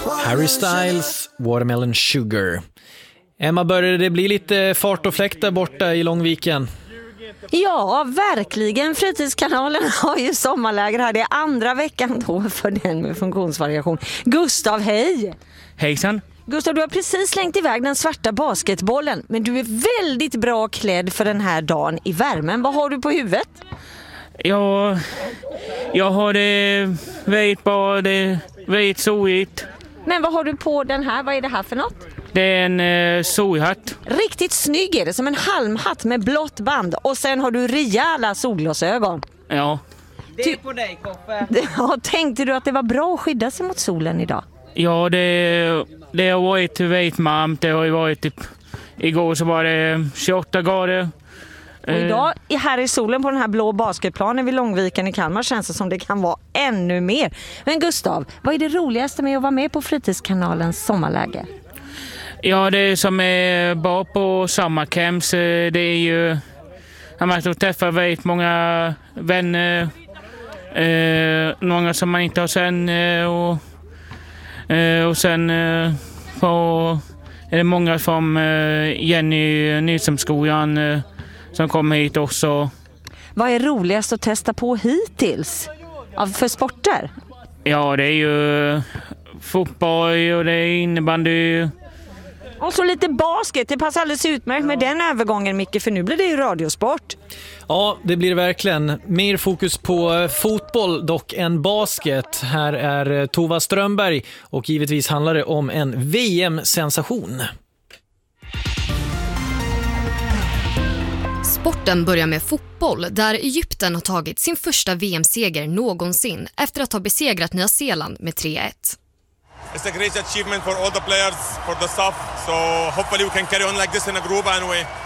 Harry Styles, Watermelon Sugar. Emma, började det bli lite fart och fläkt där borta i Långviken? Ja, verkligen. Fritidskanalen har ju sommarläger här. Det är andra veckan då för den med funktionsvariation. Gustav, hej! Hejsan! Gustav, du har precis slängt iväg den svarta basketbollen, men du är väldigt bra klädd för den här dagen i värmen. Vad har du på huvudet? Ja, jag har vit sojigt. Men vad har du på den här? Vad är det här för något? Det är en sojhatt. Riktigt snygg är det, som en halmhatt med blått band. Och sen har du rejäla solglasögon. Ja. Det är på dig, Koffe. Ja, tänkte du att det var bra att skydda sig mot solen idag? Ja, det har varit väldigt varmt. Det har ju varit typ, igår så var det 28 grader. Och idag här i solen på den här blå basketplanen vid Långviken i Kalmar känns det som det kan vara ännu mer. Men Gustav, vad är det roligaste med att vara med på Fritidskanalens sommarläger? Ja, det som är bra på sommarcamps, det är ju att man får träffa väldigt många vänner, många som man inte har sen och sen är det många från Jenny Nyströmskolan som kommer hit också. Vad är roligast att testa på hittills för sporter? Ja, det är ju fotboll och det är innebandy. Och så lite basket, det passar alldeles utmärkt med den övergången, Micke, för nu blir det ju radiosport. Ja, det blir det verkligen. Mer fokus på fotboll dock än basket. Här är Tova Strömberg och givetvis handlar det om en VM-sensation. Sporten börjar med fotboll där Egypten har tagit sin första VM-seger någonsin efter att ha besegrat Nya Zeeland med 3-1. It's a great achievement for all the players, for the staff. So hopefully we can carry on like this in a group and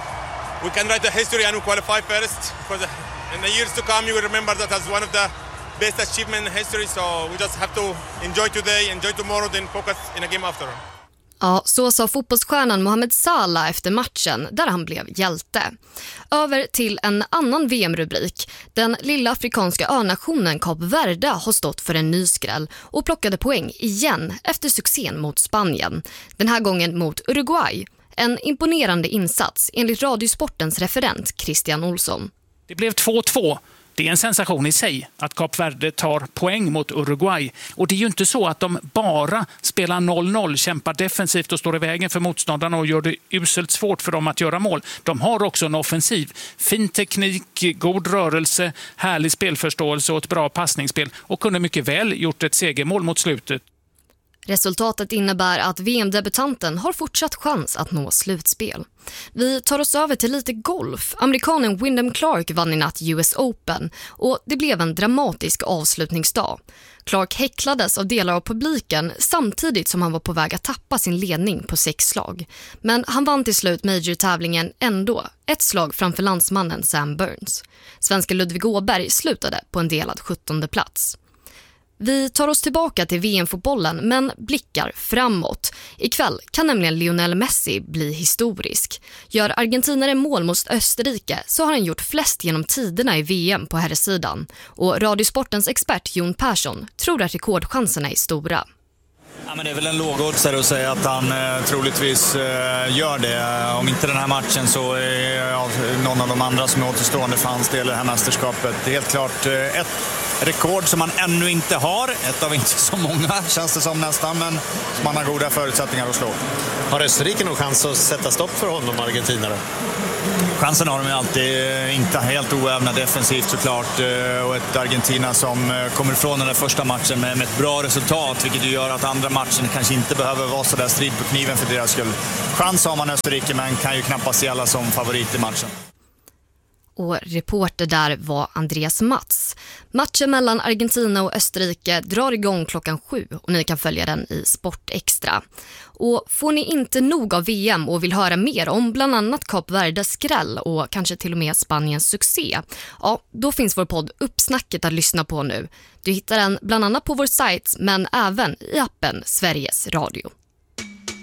we can write the history and we qualify first. Because in the years to come you will remember that as one of the best achievements in history. So we just have to enjoy today, enjoy tomorrow, then focus in a game after. Ja, så sa fotbollsstjärnan Mohamed Salah efter matchen där han blev hjälte. Över till en annan VM-rubrik. Den lilla afrikanska önationen Kap Verde har stått för en ny skräll och plockade poäng igen efter succén mot Spanien. Den här gången mot Uruguay. En imponerande insats enligt Radiosportens referent Christian Olsson. Det blev 2-2. Det är en sensation i sig att Kap Verde tar poäng mot Uruguay. Och det är ju inte så att de bara spelar 0-0, kämpar defensivt och står i vägen för motståndarna och gör det uselt svårt för dem att göra mål. De har också en offensiv. Fin teknik, god rörelse, härlig spelförståelse och ett bra passningsspel. Och kunde mycket väl gjort ett segermål mot slutet. Resultatet innebär att VM-debutanten har fortsatt chans att nå slutspel. Vi tar oss över till lite golf. Amerikanen Wyndham Clark vann i natt US Open och det blev en dramatisk avslutningsdag. Clark häcklades av delar av publiken samtidigt som han var på väg att tappa sin ledning på 6 slag. Men han vann till slut major-tävlingen ändå, ett slag framför landsmannen Sam Burns. Svenska Ludvig Åberg slutade på en delad 17:e plats. Vi tar oss tillbaka till VM-fotbollen men blickar framåt. Ikväll kan nämligen Lionel Messi bli historisk. Gör argentinare mål mot Österrike så har han gjort flest genom tiderna i VM på herrsidan. Och Radiosportens expert Jon Persson tror att rekordchanserna är stora. Ja, men det är väl en lågoddsare att säga att han troligtvis gör det. Om inte den här matchen så är någon av de andra som är återstående för hans del i det här mästerskapet. Helt klart ett rekord som han ännu inte har. Ett av inte så många känns det som nästan, men som han har goda förutsättningar att slå. Har Österrike någon chans att sätta stopp för honom, argentinare? Chansen har de ju alltid, inte helt oävna defensivt såklart, och ett Argentina som kommer ifrån den där första matchen med ett bra resultat, vilket ju gör att andra matchen kanske inte behöver vara så där strid på kniven för deras skull. Chans har man Österrike men kan ju knappast gälla som favorit i matchen. Och reporter där var Andreas Mats. Matchen mellan Argentina och Österrike drar igång 7 och ni kan följa den i Sport Extra. Och får ni inte nog av VM och vill höra mer om bland annat Kap Verdes skräll och kanske till och med Spaniens succé, ja, då finns vår podd Uppsnacket att lyssna på nu. Du hittar den bland annat på vår sajt men även i appen Sveriges Radio.